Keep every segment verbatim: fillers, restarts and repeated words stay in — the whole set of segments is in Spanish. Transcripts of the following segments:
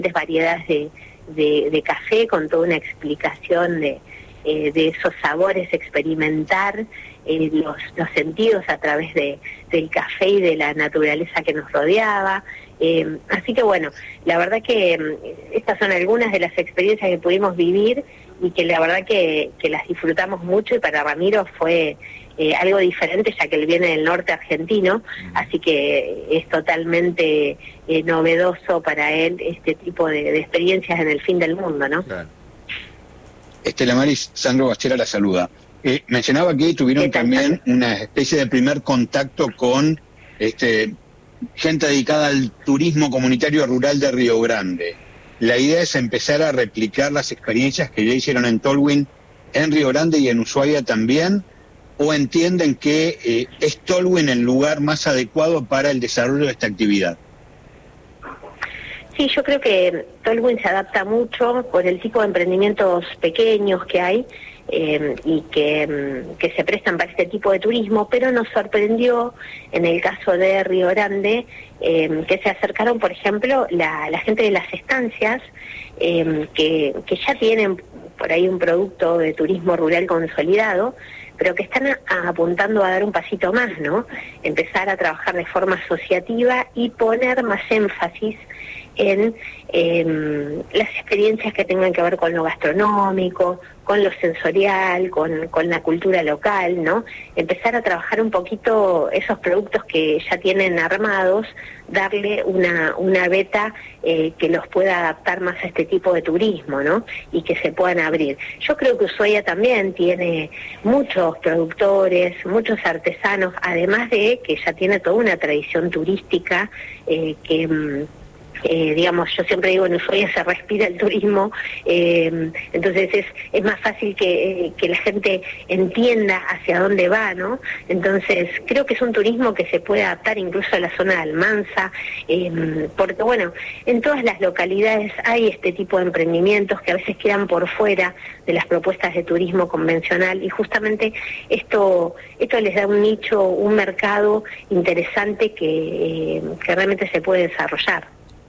variedades de, de, de café, con toda una explicación de, eh, de esos sabores, experimentar eh, los, los sentidos a través de, del café y de la naturaleza que nos rodeaba. Eh, así que bueno, la verdad que eh, estas son algunas de las experiencias que pudimos vivir y que la verdad que, que las disfrutamos mucho, y para Ramiro fue eh, algo diferente, ya que él viene del norte argentino, así que es totalmente eh, novedoso para él este tipo de, de experiencias en el fin del mundo, ¿no? Claro. Estela Maris, Sandro Bachera la saluda. Eh, mencionaba que tuvieron también una especie de primer contacto con este gente dedicada al turismo comunitario rural de Río Grande. La idea es empezar a replicar las experiencias que ya hicieron en Tolwyn, en Río Grande y en Ushuaia también, o entienden que eh, es Tolwyn el lugar más adecuado para el desarrollo de esta actividad. Sí, yo creo que Tolwyn se adapta mucho por el tipo de emprendimientos pequeños que hay eh, y que, que se prestan para este tipo de turismo, pero nos sorprendió en el caso de Río Grande eh, que se acercaron, por ejemplo, la, la gente de las estancias eh, que, que ya tienen por ahí un producto de turismo rural consolidado, pero que están a, a apuntando a dar un pasito más, ¿no? Empezar a trabajar de forma asociativa y poner más énfasis en eh, las experiencias que tengan que ver con lo gastronómico, con lo sensorial, con, con la cultura local, ¿no? Empezar a trabajar un poquito esos productos que ya tienen armados, darle una, una beta eh, que los pueda adaptar más a este tipo de turismo, ¿no? Y que se puedan abrir. Yo creo que Ushuaia también tiene muchos productores, muchos artesanos, además de que ya tiene toda una tradición turística eh, que... Eh, digamos, yo siempre digo, en Ushuaia se respira el turismo, eh, entonces es, es más fácil que, eh, que la gente entienda hacia dónde va, ¿no? Entonces creo que es un turismo que se puede adaptar incluso a la zona de Almanza, eh, porque bueno, en todas las localidades hay este tipo de emprendimientos que a veces quedan por fuera de las propuestas de turismo convencional, y justamente esto, esto les da un nicho, un mercado interesante que, eh, que realmente se puede desarrollar.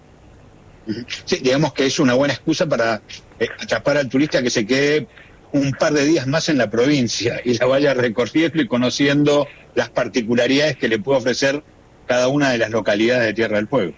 Sí, digamos que es una buena excusa para eh, atrapar al turista que se quede un par de días más en la provincia y la vaya recorriendo y conociendo las particularidades que le puede ofrecer cada una de las localidades de Tierra del Fuego.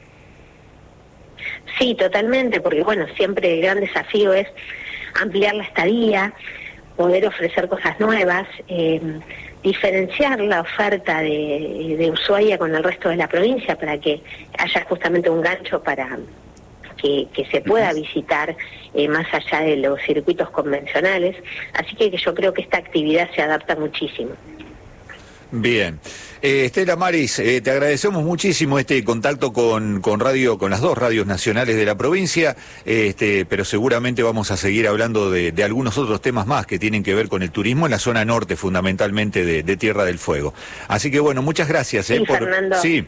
Sí, totalmente, porque bueno, siempre el gran desafío es ampliar la estadía, poder ofrecer cosas nuevas, eh, diferenciar la oferta de, de Ushuaia con el resto de la provincia para que haya justamente un gancho para... Que, que se pueda visitar eh, más allá de los circuitos convencionales, así que, que yo creo que esta actividad se adapta muchísimo. Bien. Eh, Estela Maris, eh, te agradecemos muchísimo este contacto con, con radio, con las dos radios nacionales de la provincia, eh, este, pero seguramente vamos a seguir hablando de, de algunos otros temas más que tienen que ver con el turismo en la zona norte, fundamentalmente de, de Tierra del Fuego. Así que bueno, muchas gracias. Sí, eh, por... Fernando. Sí.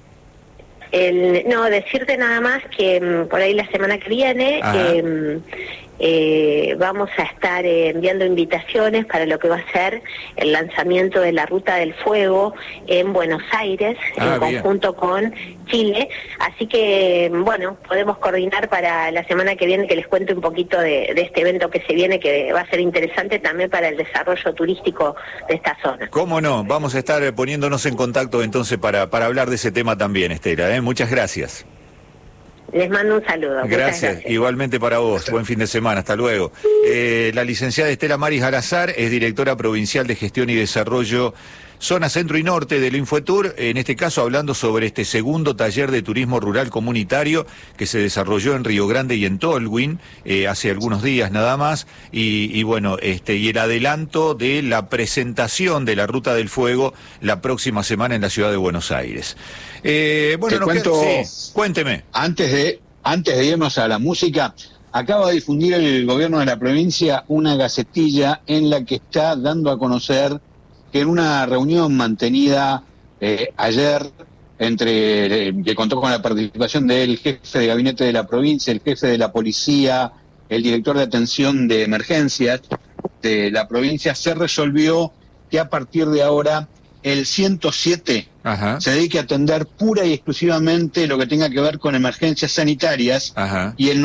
El, no, decirte nada más que um, por ahí la semana que viene eh, eh, vamos a estar eh, enviando invitaciones para lo que va a ser el lanzamiento de la Ruta del Fuego en Buenos Aires, ah, en bien. conjunto con Chile, así que bueno, podemos coordinar para la semana que viene que les cuente un poquito de, de este evento que se viene, que va a ser interesante también para el desarrollo turístico de esta zona. ¿Cómo no? Vamos a estar poniéndonos en contacto entonces para, para hablar de ese tema también, Estela, ¿eh? Muchas gracias. Les mando un saludo. Gracias. gracias, igualmente para vos. Buen fin de semana, hasta luego. Eh, la licenciada Estela Maris Alazar es directora provincial de Gestión y Desarrollo Zona Centro y Norte del Infotur, en este caso hablando sobre este segundo taller de turismo rural comunitario que se desarrolló en Río Grande y en Tolwyn eh, hace algunos días nada más, y, y bueno, este y el adelanto de la presentación de la Ruta del Fuego la próxima semana en la ciudad de Buenos Aires. Eh, bueno, Te cuento, queda... sí, cuénteme. Antes de, antes de irnos a la música, acaba de difundir el gobierno de la provincia una gacetilla en la que está dando a conocer que en una reunión mantenida eh, ayer, entre eh, que contó con la participación del jefe de gabinete de la provincia, el jefe de la policía, el director de atención de emergencias de la provincia, se resolvió que a partir de ahora el ciento siete Ajá. se dedique a atender pura y exclusivamente lo que tenga que ver con emergencias sanitarias. Ajá. Y el